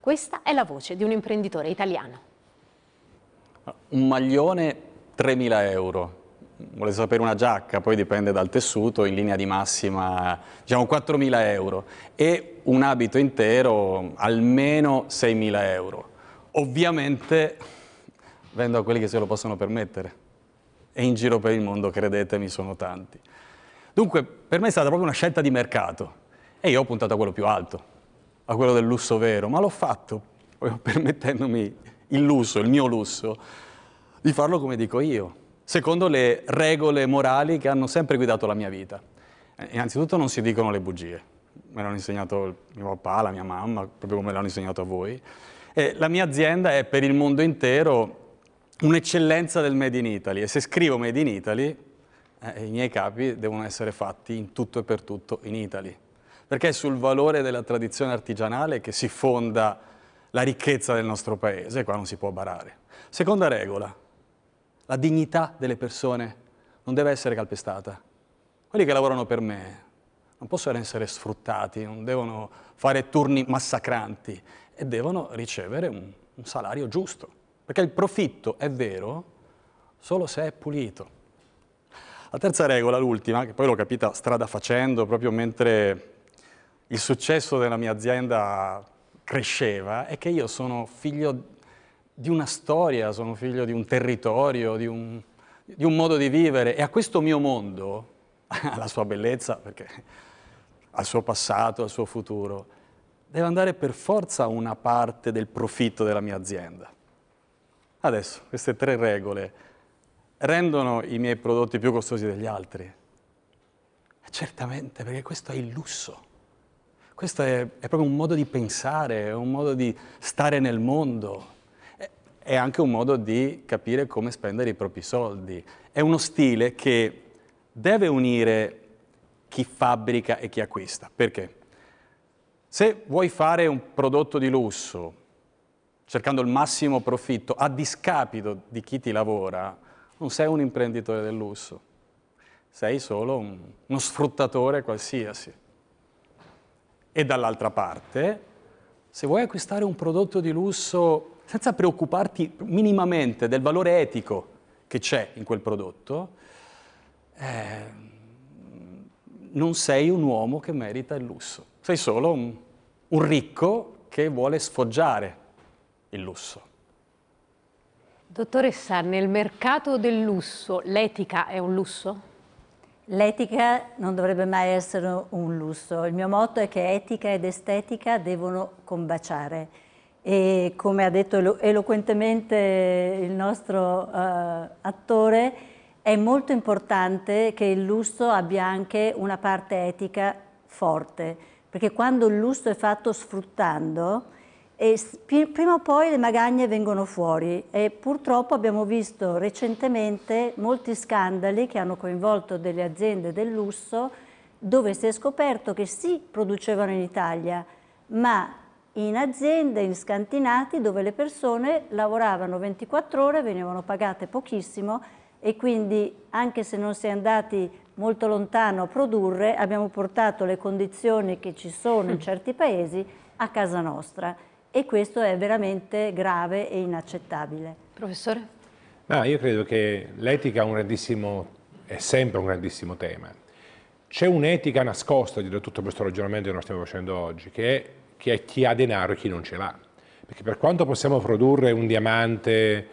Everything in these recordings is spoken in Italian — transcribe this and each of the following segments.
Questa è la voce di un imprenditore italiano. Un maglione 3.000 euro. Vuole sapere una giacca, poi dipende dal tessuto, in linea di massima diciamo 4.000 euro. E un abito intero almeno 6.000 euro. Ovviamente vendo a quelli che se lo possono permettere. E in giro per il mondo, credetemi, sono tanti. Dunque, per me è stata proprio una scelta di mercato. E io ho puntato a quello più alto, a quello del lusso vero, ma l'ho fatto permettendomi il lusso, il mio lusso, di farlo come dico io, secondo le regole morali che hanno sempre guidato la mia vita. Innanzitutto non si dicono le bugie, me l'hanno insegnato il mio papà, la mia mamma, proprio come l'hanno insegnato a voi. E la mia azienda è per il mondo intero un'eccellenza del Made in Italy, e se scrivo Made in Italy, i miei capi devono essere fatti in tutto e per tutto in Italy, perché è sul valore della tradizione artigianale che si fonda la ricchezza del nostro paese, e qua non si può barare. Seconda regola, la dignità delle persone non deve essere calpestata. Quelli che lavorano per me non possono essere sfruttati, non devono fare turni massacranti e devono ricevere un salario giusto, perché il profitto è vero solo se è pulito. La terza regola, l'ultima, che poi l'ho capita strada facendo, proprio mentre il successo della mia azienda cresceva, è che io sono figlio di una storia, sono figlio di un territorio, di un modo di vivere, e a questo mio mondo, alla sua bellezza, perché al suo passato, al suo futuro, deve andare per forza una parte del profitto della mia azienda. Adesso, queste 3 regole rendono i miei prodotti più costosi degli altri? Certamente, perché questo è il lusso. Questo è proprio un modo di pensare, è un modo di stare nel mondo, è anche un modo di capire come spendere i propri soldi. È uno stile che deve unire chi fabbrica e chi acquista. Perché? Se vuoi fare un prodotto di lusso, cercando il massimo profitto a discapito di chi ti lavora, non sei un imprenditore del lusso, sei solo uno sfruttatore qualsiasi. E dall'altra parte, se vuoi acquistare un prodotto di lusso senza preoccuparti minimamente del valore etico che c'è in quel prodotto, non sei un uomo che merita il lusso. Sei solo un ricco che vuole sfoggiare il lusso. Dottoressa, nel mercato del lusso l'etica è un lusso? L'etica non dovrebbe mai essere un lusso. Il mio motto è che etica ed estetica devono combaciare. E come ha detto eloquentemente il nostro attore, è molto importante che il lusso abbia anche una parte etica forte, perché quando il lusso è fatto sfruttando, prima o poi le magagne vengono fuori, e purtroppo abbiamo visto recentemente molti scandali che hanno coinvolto delle aziende del lusso dove si è scoperto che sì, producevano in Italia, ma in aziende, in scantinati, dove le persone lavoravano 24 ore, venivano pagate pochissimo, e quindi anche se non si è andati molto lontano a produrre, abbiamo portato le condizioni che ci sono in certi paesi a casa nostra. E questo è veramente grave e inaccettabile. Professore? No, io credo che l'etica è sempre un grandissimo tema. C'è un'etica nascosta dietro tutto questo ragionamento che noi stiamo facendo oggi, che è chi ha denaro e chi non ce l'ha. Perché per quanto possiamo produrre un diamante,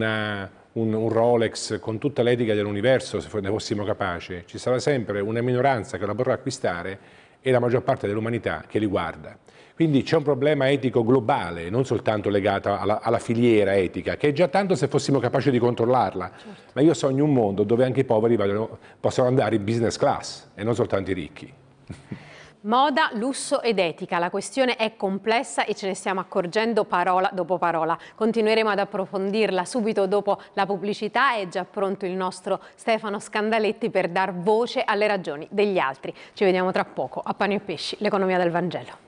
un Rolex con tutta l'etica dell'universo, se ne fossimo capaci, ci sarà sempre una minoranza che la vorrà acquistare e la maggior parte dell'umanità che li guarda. Quindi c'è un problema etico globale, non soltanto legato alla filiera etica, che è già tanto se fossimo capaci di controllarla. Certo. Ma io sogno un mondo dove anche i poveri possono andare in business class e non soltanto i ricchi. Moda, lusso ed etica. La questione è complessa e ce ne stiamo accorgendo parola dopo parola. Continueremo ad approfondirla subito dopo la pubblicità. È già pronto il nostro Stefano Scandaletti per dar voce alle ragioni degli altri. Ci vediamo tra poco a Pani e Pesci, l'economia del Vangelo.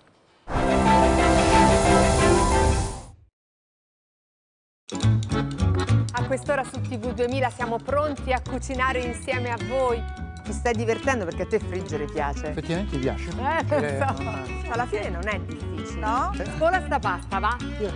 A quest'ora su TV 2000 siamo pronti a cucinare insieme a voi. ti stai divertendo perché a te friggere piace. Effettivamente piace. Lo so. Alla fine non è difficile. No? Scola sta pasta, va?